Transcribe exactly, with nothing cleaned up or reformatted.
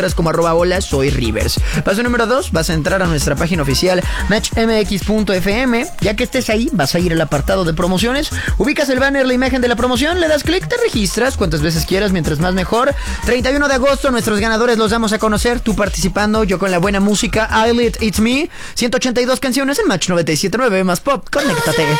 como arroba hola soy Rivers. Paso número dos, vas a entrar a nuestra página oficial match m x punto f m. Ya que estés ahí, vas a ir al apartado de promociones, ubicas el banner, la imagen de la promoción, le das clic, te registras cuantas veces quieras, mientras más mejor. treinta y uno de agosto, nuestros ganadores los damos a conocer, tú participando, yo con la buena música. I Lit It's Me, ciento ochenta y dos canciones en Match noventa y siete punto nueve más pop. Conéctate.